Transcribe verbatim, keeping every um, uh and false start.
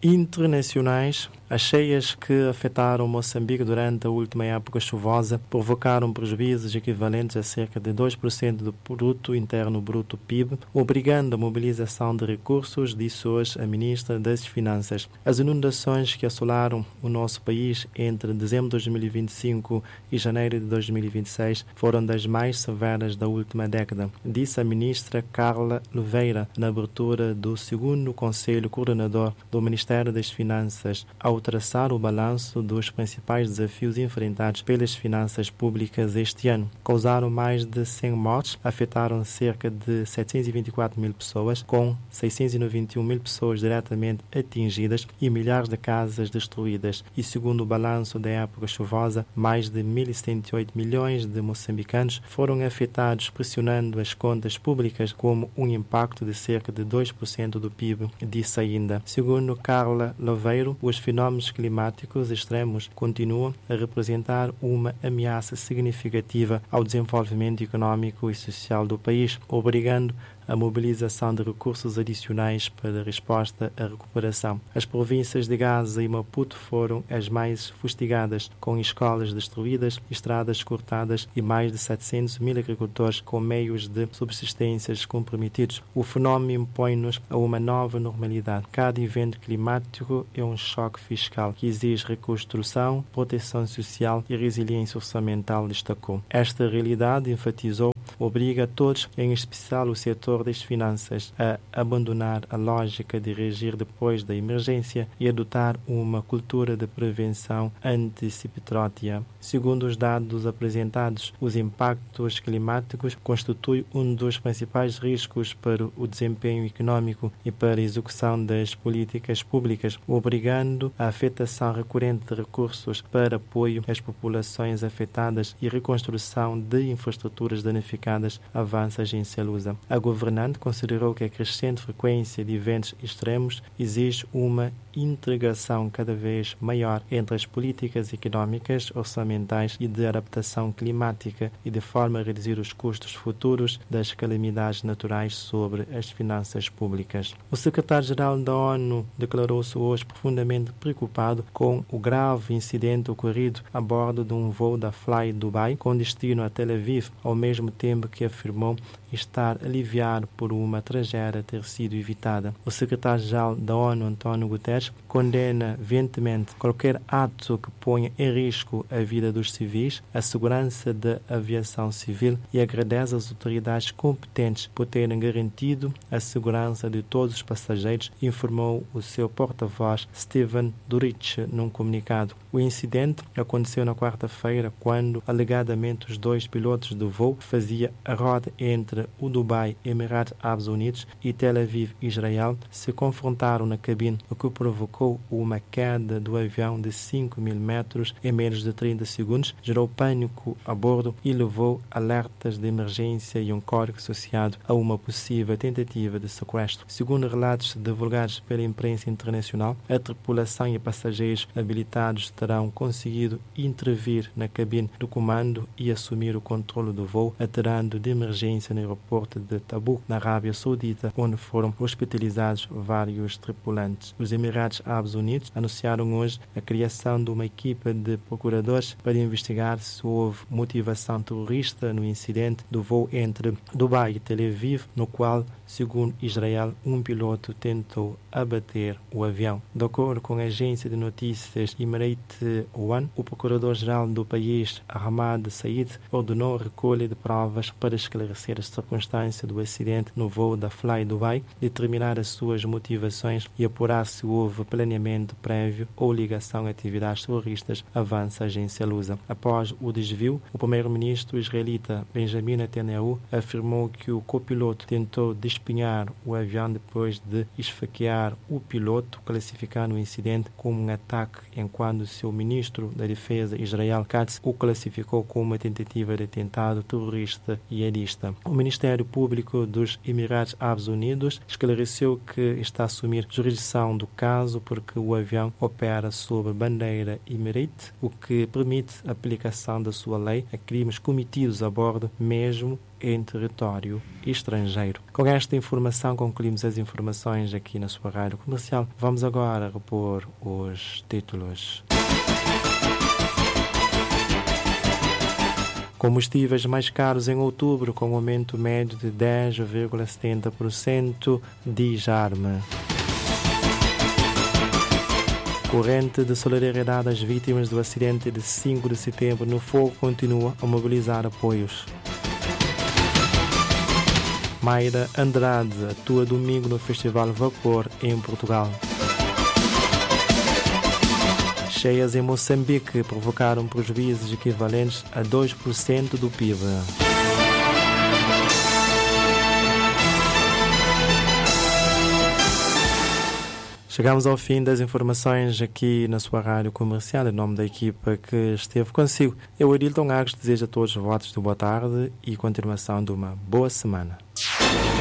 internacionais. As cheias que afetaram Moçambique durante a última época chuvosa provocaram prejuízos equivalentes a cerca de dois por cento do produto interno bruto P I B, obrigando a mobilização de recursos, disse hoje a ministra das Finanças. As inundações que assolaram o nosso país entre dezembro de dois mil e vinte e cinco e janeiro de dois mil e vinte e seis foram das mais severas da última década, disse a ministra Carla Louveira na abertura do segundo Conselho Coordenador do Ministério das Finanças, ao traçar o balanço dos principais desafios enfrentados pelas finanças públicas este ano. Causaram mais de cem mortes, afetaram cerca de setecentos e vinte e quatro mil pessoas, com seiscentos e noventa e um mil pessoas diretamente atingidas e milhares de casas destruídas. E segundo o balanço da época chuvosa, mais de mil e setenta e oito milhões de moçambicanos foram afetados, pressionando as contas públicas como um impacto de cerca de dois por cento do P I B, disse ainda. Segundo Carla Louveiro, os fenómenos climáticos extremos continuam a representar uma ameaça significativa ao desenvolvimento econômico e social do país, obrigando a mobilização de recursos adicionais para a resposta à recuperação. As províncias de Gaza e Maputo foram as mais fustigadas, com escolas destruídas, estradas cortadas e mais de setecentos mil agricultores com meios de subsistência comprometidos. O fenómeno impõe-nos a uma nova normalidade. Cada evento climático é um choque fiscal que exige reconstrução, proteção social e resiliência orçamental, destacou. Esta realidade, enfatizou, obriga a todos, em especial o setor das finanças, a abandonar a lógica de reagir depois da emergência e adotar uma cultura de prevenção antecipatória. Segundo os dados apresentados, os impactos climáticos constituem um dos principais riscos para o desempenho econômico e para a execução das políticas públicas, obrigando a afetação recorrente de recursos para apoio às populações afetadas e reconstrução de infraestruturas danificadas, avança a agência Lusa. A governante considerou que a crescente frequência de eventos extremos exige uma integração cada vez maior entre as políticas económicas, orçamentais e de adaptação climática e de forma a reduzir os custos futuros das calamidades naturais sobre as finanças públicas. O secretário-geral da ONU declarou-se hoje profundamente preocupado com o grave incidente ocorrido a bordo de um voo da Fly Dubai com destino a Tel Aviv, ao mesmo tempo que afirmou estar aliviado por uma tragédia ter sido evitada. O secretário-geral da ONU, António Guterres, condena veementemente qualquer ato que ponha em risco a vida dos civis, a segurança da aviação civil e agradece às autoridades competentes por terem garantido a segurança de todos os passageiros, informou o seu porta-voz Steven Durich num comunicado. O incidente aconteceu na quarta-feira, quando alegadamente os dois pilotos do voo faziam a rota entre o Dubai, Emirados Árabes Unidos e Tel Aviv, Israel, se confrontaram na cabine, o que provocou uma queda do avião de cinco mil metros em menos de trinta segundos, gerou pânico a bordo e levou alertas de emergência e um código associado a uma possível tentativa de sequestro. Segundo relatos divulgados pela imprensa internacional, a tripulação e passageiros habilitados terão conseguido intervir na cabine do comando e assumir o controle do voo, aterrando de emergência no aeroporto de Tabuk, na Arábia Saudita, onde foram hospitalizados vários tripulantes. Os Emirados Árabes Unidos anunciaram hoje a criação de uma equipa de procuradores para investigar se houve motivação terrorista no incidente do voo entre Dubai e Tel Aviv, no qual, segundo Israel, um piloto tentou abater o avião. De acordo com a agência de notícias Emirate One, o procurador-geral do país, Ahmad Said, ordenou a recolha de provas para esclarecer as circunstâncias do acidente no voo da Fly Dubai, determinar as suas motivações e apurar se houve planeamento prévio ou ligação a atividades terroristas, avança a agência Lusa. Após o desvio, o primeiro-ministro israelita Benjamin Netanyahu afirmou que o copiloto tentou despenhar o avião depois de esfaquear o piloto, classificando o incidente como um ataque, enquanto o seu ministro da Defesa, Israel Katz, o classificou como uma tentativa de atentado terrorista jihadista. O Ministério Público dos Emirados Árabes Unidos esclareceu que está a assumir jurisdição do caso porque o avião opera sob bandeira Emirate, o que permite a aplicação da sua lei a crimes cometidos a bordo, mesmo em território estrangeiro. Com esta informação concluímos as informações aqui na sua rádio comercial. Vamos agora repor os títulos. Combustíveis mais caros em outubro, com aumento médio de dez vírgula setenta por cento, diz Arme. Corrente de solidariedade às vítimas do acidente de cinco de setembro no fogo continua a mobilizar apoios. Mayra Andrade atua domingo no Festival Vapor em Portugal. Cheias em Moçambique provocaram prejuízos equivalentes a dois por cento do P I B. Chegamos ao fim das informações aqui na sua rádio comercial, em nome da equipa que esteve consigo. Eu, Arilton Agos, desejo a todos votos de boa tarde e continuação de uma boa semana.